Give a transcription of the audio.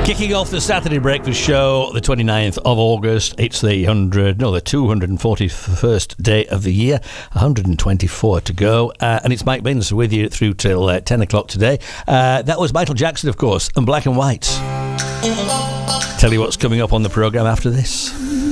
Kicking off the Saturday Breakfast Show, the 29th of August. It's the 241st day of the year, 124 to go. And it's Mike Binns with you through till 10 o'clock today. That was Michael Jackson, of course, and Black and White. Tell you what's coming up on the programme after this.